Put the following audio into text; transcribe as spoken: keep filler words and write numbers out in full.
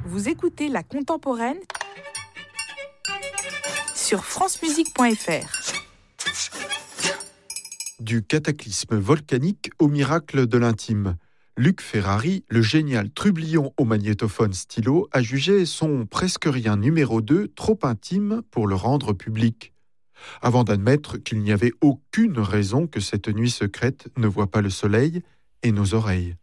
Vous écoutez La Contemporaine sur francemusique point f r. Du cataclysme volcanique au miracle de l'intime. Luc Ferrari, le génial trublion au magnétophone stylo, a jugé son presque rien numéro deux trop intime pour le rendre public, avant d'admettre qu'il n'y avait aucune raison que cette nuit secrète ne voie pas le soleil et nos oreilles.